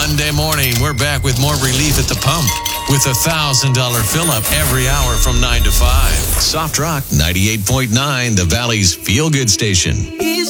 Monday morning, we're back with more relief at the pump with a $1,000 fill-up every hour from 9 to 5. Soft Rock 98.9, the Valley's feel-good station.